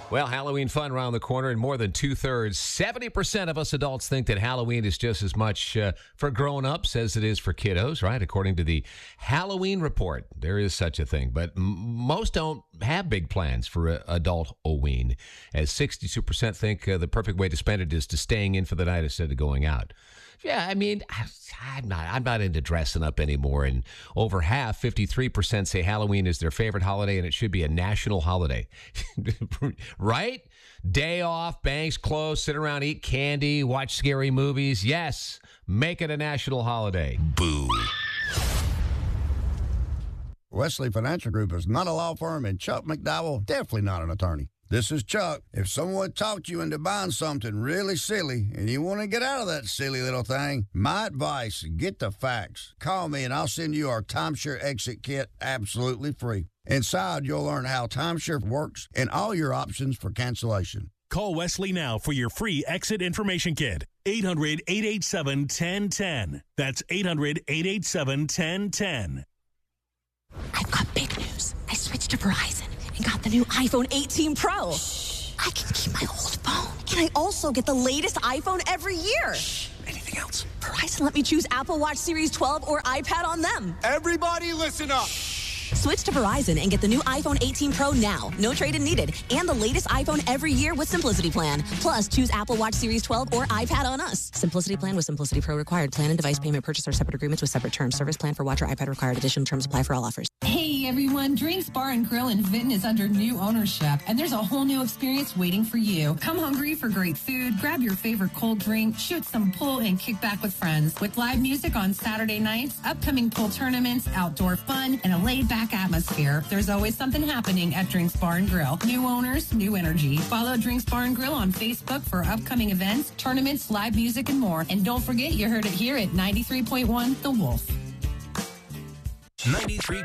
Well, Halloween fun around the corner, and more than 2/3, 70% of us adults think that Halloween is just as much for grown-ups as it is for kiddos, right? According to the Halloween report, there is such a thing. But most don't have big plans for adult Halloween, as 62% think the perfect way to spend it is to staying in for the night instead of going out. Yeah, I mean, I'm not into dressing up anymore. And over half, 53%, say Halloween is their favorite holiday and it should be a national holiday. Right? Day off, banks closed, sit around, eat candy, watch scary movies. Yes, make it a national holiday. Boo. Wesley Financial Group is not a law firm, and Chuck McDowell, definitely not an attorney. This is Chuck. If someone talked you into buying something really silly and you want to get out of that silly little thing, my advice, get the facts. Call me and I'll send you our timeshare exit kit absolutely free. Inside, you'll learn how timeshare works and all your options for cancellation. Call Wesley now for your free exit information kit. 800-887-1010. That's 800-887-1010. I've got big news. I switched to Verizon and got the new iPhone 18 Pro. I can keep my old phone. And I also get the latest iPhone every year. Anything else? Verizon let me choose Apple Watch Series 12 or iPad on them. Everybody listen up. Switch to Verizon and get the new iPhone 18 Pro now. No trade-in needed. And the latest iPhone every year with Simplicity Plan. Plus, choose Apple Watch Series 12 or iPad on us. Simplicity Plan with Simplicity Pro required. Plan and device payment purchase are separate agreements with separate terms. Service plan for watch or iPad required. Additional terms apply for all offers. Hey everyone, Drinks Bar and Grill in Vinton is under new ownership, and there's a whole new experience waiting for you. Come hungry for great food, grab your favorite cold drink, shoot some pool, and kick back with friends. With live music on Saturday nights, upcoming pool tournaments, outdoor fun, and a laid-back atmosphere, there's always something happening at Drinks Bar and Grill. New owners, new energy. Follow Drinks Bar and Grill on Facebook for upcoming events, tournaments, live music, and more. And don't forget, you heard it here at 93.1 The Wolf. 93.